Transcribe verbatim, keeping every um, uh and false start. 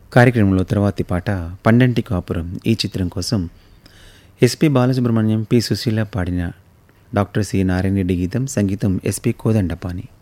కార్యక్రమంలో తర్వాతి పాట పండంటి కాపురం ఈ చిత్రం కోసం ఎస్పి బాలసుబ్రహ్మణ్యం, పి సుశీల పాడిన డాక్టర్ సి నారాయణ రెడ్డి గీతం, సంగీతం ఎస్పి కోదండపాణి.